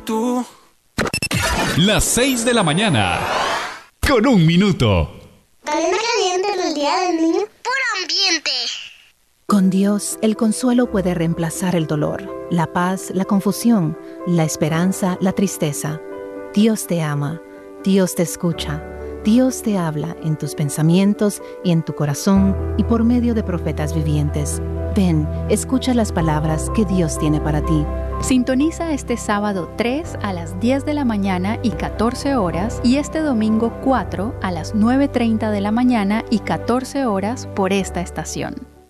Tú. Las 6 de la mañana. Con 1 minuto. Arena caliente del día del niño. Puro ambiente. Con Dios, el consuelo puede reemplazar el dolor, la paz, la confusión, la esperanza, la tristeza. Dios te ama, Dios te escucha, Dios te habla en tus pensamientos y en tu corazón y por medio de profetas vivientes. Ven, escucha las palabras que Dios tiene para ti. Sintoniza este sábado 3 a las 10 de la mañana y 14 horas y este domingo 4 a las 9:30 de la mañana y 14 horas por esta estación.